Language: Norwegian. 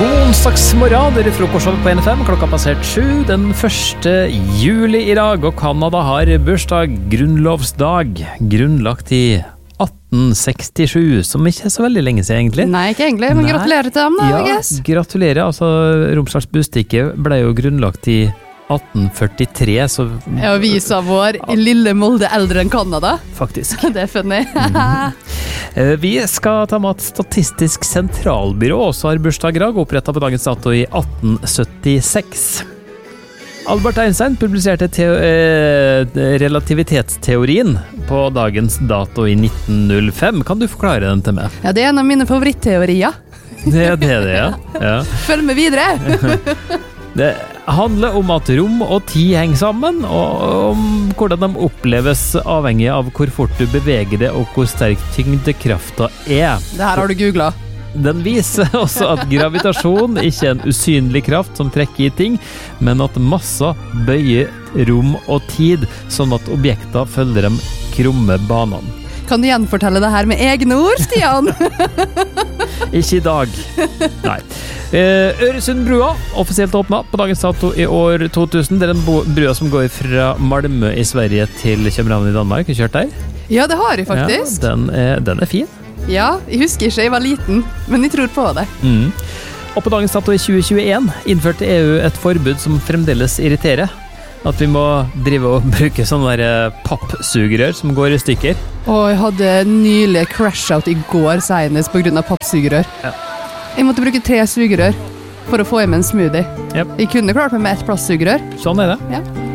God onsdagsmorgen, dere frokostshowet på NFM. Klokka passert 7, den 1. juli i dag, og Kanada har bursdag, grunnlovsdag, grunnlagt i 1867, som ikke er så veldig lenge siden egentlig. Nei, ikke egentlig, men gratulerer til dem da, I guess. Ja, gratulerer. Altså, Romsdals Budstikke ble jo grunnlagt i 1843, så... Ja, og viser vår i lille Molde eldre enn Kanada. Faktisk. Det er funny. Vi skal ta med at Statistisk sentralbyrå også har bursdag i dag, opprettet på dagens dato i 1876. Albert Einstein publiserte relativitetsteorien på dagens dato i 1905. Kan du forklare den til meg? Ja, det er en av mine favoritteorier. Det er det, ja. Følg med videre! Det handler om at rom og tid henger sammen, og om hvordan de oppleves avhengig av hvor fort du beveger deg og hvor sterk tyngdekraften er. Det her har du googlet. Den viser også at gravitasjon ikke er en usynlig kraft som trekker i ting, men at masser bøyer rom og tid, sånn at objekter følger de krumme banene. Kan du gjenfortelle det her med egne ord, Stian? Ikke i dag. Nei. Øresundbrua, offisielt åpnet på dagens dato i år 2000. Det er den brua som går fra Malmö i Sverige til København i Danmark. Har du kjørt der? Ja, det har jeg faktisk. Ja, den er fin. Ja, jeg husker ikke jeg var liten, men jeg tror på det. Og på dagens dato i 2021 innførte EU et forbud som fremdeles irriterer. At vi må drive og bruke sånne der pappsugerør som går i stykker. Og jeg hadde nylig crash-out i går senest på grunn av pappsugerør. Ja. Jeg måtte bruke 3 sugerør for å få i meg en smoothie. Yep. Jeg kunne klart meg med 1 plastsugerør. Sånn er det. Ja.